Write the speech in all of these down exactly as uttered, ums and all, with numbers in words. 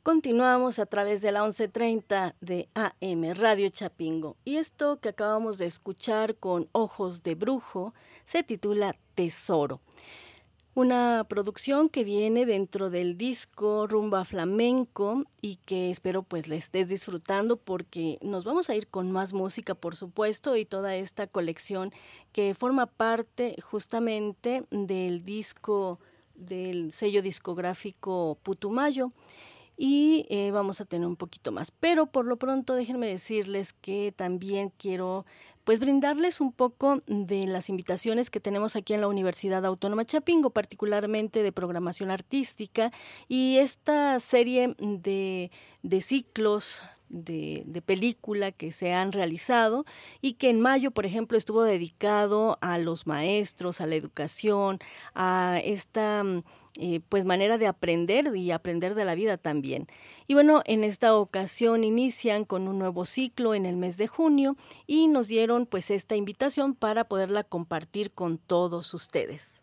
Continuamos a través de la once treinta de A M Radio Chapingo. Y esto que acabamos de escuchar con Ojos de Brujo se titula Tesoro. Una producción que viene dentro del disco Rumba Flamenco y que espero pues la estés disfrutando porque nos vamos a ir con más música, por supuesto, y toda esta colección que forma parte justamente del disco del sello discográfico Putumayo. Y eh, vamos a tener un poquito más, pero por lo pronto déjenme decirles que también quiero pues brindarles un poco de las invitaciones que tenemos aquí en la Universidad Autónoma Chapingo, particularmente de programación artística y esta serie de, de ciclos de, de película que se han realizado y que en mayo, por ejemplo, estuvo dedicado a los maestros, a la educación, a esta Eh, pues manera de aprender y aprender de la vida también. Y bueno, en esta ocasión inician con un nuevo ciclo en el mes de junio y nos dieron pues esta invitación para poderla compartir con todos ustedes.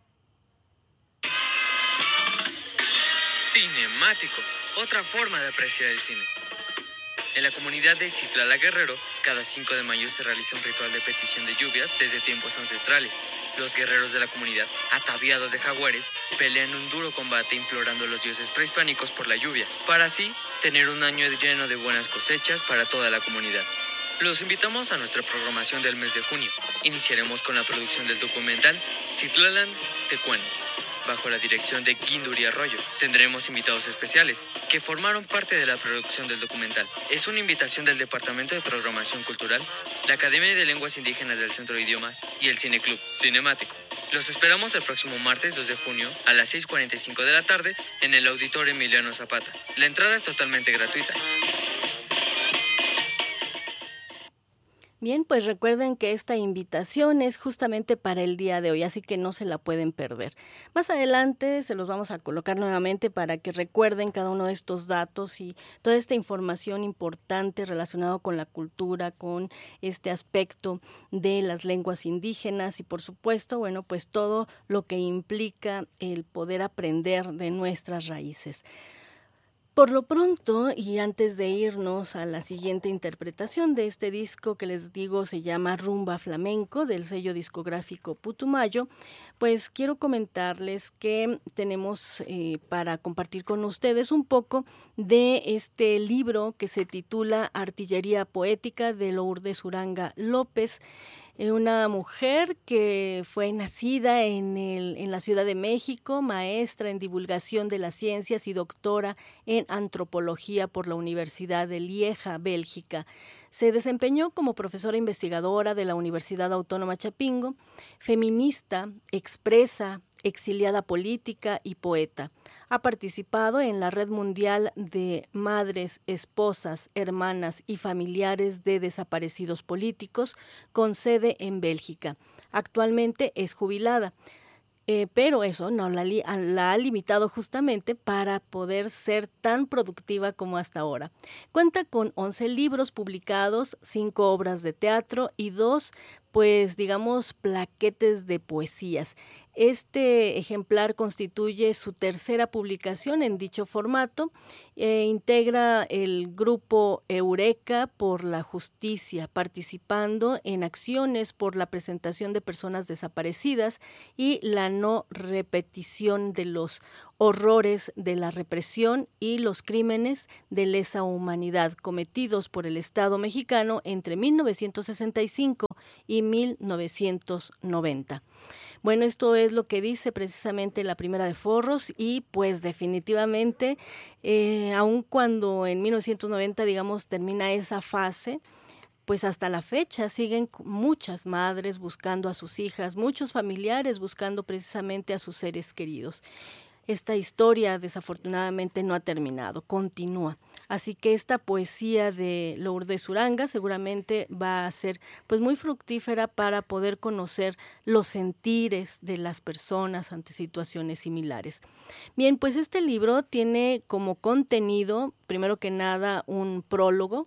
Cinemático, otra forma de apreciar el cine. En la comunidad de Citlala Guerrero, cada cinco de mayo se realiza un ritual de petición de lluvias desde tiempos ancestrales. Los guerreros de la comunidad, ataviados de jaguares, pelean un duro combate implorando a los dioses prehispánicos por la lluvia, para así tener un año lleno de buenas cosechas para toda la comunidad. Los invitamos a nuestra programación del mes de junio. Iniciaremos con la producción del documental Citlalan Tecuani, bajo la dirección de Guinduri Arroyo. Tendremos invitados especiales que formaron parte de la producción del documental. Es una invitación del Departamento de Programación Cultural, la Academia de Lenguas Indígenas del Centro de Idiomas y el Cineclub Cinemático. Los esperamos el próximo martes dos de junio a las seis cuarenta y cinco de la tarde en el Auditorio Emiliano Zapata. La entrada es totalmente gratuita. Bien, pues recuerden que esta invitación es justamente para el día de hoy, así que no se la pueden perder. Más adelante se los vamos a colocar nuevamente para que recuerden cada uno de estos datos y toda esta información importante relacionada con la cultura, con este aspecto de las lenguas indígenas y por supuesto, bueno, pues todo lo que implica el poder aprender de nuestras raíces. Por lo pronto, y antes de irnos a la siguiente interpretación de este disco que les digo se llama Rumba Flamenco del sello discográfico Putumayo, pues quiero comentarles que tenemos eh, para compartir con ustedes un poco de este libro que se titula Artillería Poética de Lourdes Uranga López, una mujer que fue nacida en, el, en la Ciudad de México, maestra en divulgación de las ciencias y doctora en antropología por la Universidad de Lieja, Bélgica. Se desempeñó como profesora investigadora de la Universidad Autónoma Chapingo, feminista, expresa, exiliada política y poeta. Ha participado en la Red Mundial de Madres, Esposas, Hermanas y Familiares de Desaparecidos Políticos, con sede en Bélgica. Actualmente es jubilada. Eh, pero eso no la, li- la ha limitado justamente para poder ser tan productiva como hasta ahora. Cuenta con once libros publicados, cinco obras de teatro y dos, pues digamos, plaquetes de poesías. Este ejemplar constituye su tercera publicación en dicho formato e integra el grupo Eureka por la Justicia, participando en acciones por la presentación de personas desaparecidas y la no repetición de los horrores de la represión y los crímenes de lesa humanidad cometidos por el Estado mexicano entre mil novecientos sesenta y cinco y mil novecientos noventa. Bueno, esto es lo que dice precisamente la primera de Forros y pues definitivamente, eh, aun cuando en mil novecientos noventa, digamos, termina esa fase, pues hasta la fecha siguen muchas madres buscando a sus hijas, muchos familiares buscando precisamente a sus seres queridos. Esta historia desafortunadamente no ha terminado, continúa. Así que esta poesía de Lourdes Uranga seguramente va a ser pues muy fructífera para poder conocer los sentires de las personas ante situaciones similares. Bien, pues este libro tiene como contenido, primero que nada, un prólogo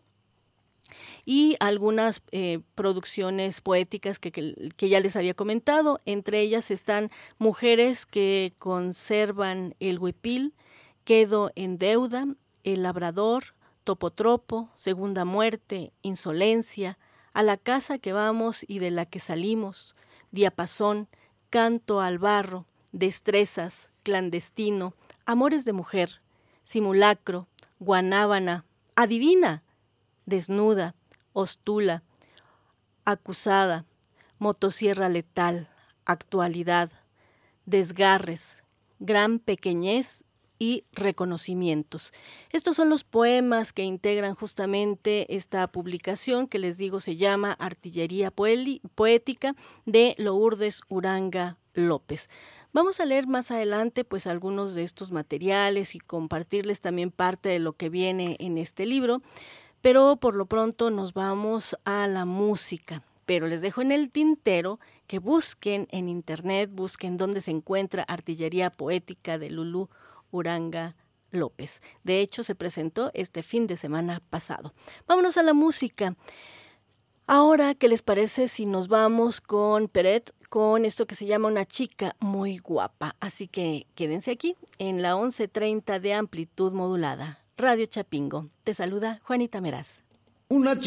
y algunas eh, producciones poéticas que, que, que ya les había comentado. Entre ellas están Mujeres que conservan el huipil, Quedo en deuda, El labrador, topotropo, segunda muerte, insolencia, a la casa que vamos y de la que salimos, diapasón, canto al barro, destrezas, clandestino, amores de mujer, simulacro, guanábana, adivina, desnuda, hostula, acusada, motosierra letal, actualidad, desgarres, gran pequeñez y reconocimientos. Estos son los poemas que integran justamente esta publicación que les digo se llama Artillería Poética de Lourdes Uranga López. Vamos a leer más adelante pues algunos de estos materiales y compartirles también parte de lo que viene en este libro, pero por lo pronto nos vamos a la música. Pero les dejo en el tintero que busquen en internet, busquen dónde se encuentra Artillería Poética de Lulú Uranga López. De hecho, se presentó este fin de semana pasado. Vámonos a la música. Ahora, ¿qué les parece si nos vamos con Peret, con esto que se llama Una chica muy guapa? Así que quédense aquí en la once treinta de amplitud modulada. Radio Chapingo. Te saluda Juanita Meraz. Una